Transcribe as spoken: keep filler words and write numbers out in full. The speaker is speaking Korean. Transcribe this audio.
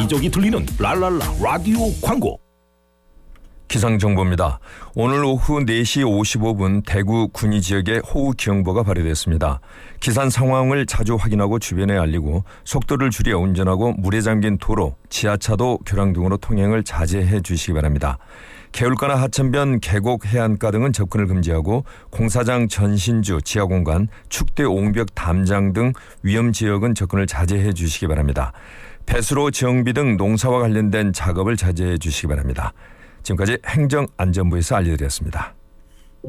여기저기 들리는 랄랄라 라디오 광고. 기상정보입니다. 오늘 오후 네 시 오십오 분 대구 군위 지역에 호우경보가 발효됐습니다. 기상 상황을 자주 확인하고 주변에 알리고 속도를 줄여 운전하고 물에 잠긴 도로, 지하차도, 교량 등으로 통행을 자제해 주시기 바랍니다. 개울가나 하천변, 계곡, 해안가 등은 접근을 금지하고 공사장, 전신주, 지하공간, 축대, 옹벽, 담장 등 위험지역은 접근을 자제해 주시기 바랍니다. 배수로, 정비 등 농사와 관련된 작업을 자제해 주시기 바랍니다. 지금까지 행정안전부에서 알려드렸습니다.